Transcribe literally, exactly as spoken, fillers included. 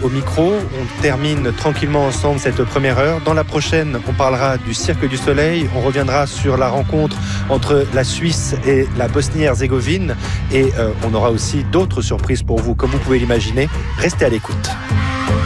au micro. On termine tranquillement ensemble cette première heure. Dans la prochaine, on parlera du Cirque du Soleil. On reviendra sur la rencontre entre la Suisse et la Bosnie-Herzégovine. Et euh, on aura aussi d'autres surprises pour vous, comme vous pouvez l'imaginer. Restez à l'écoute.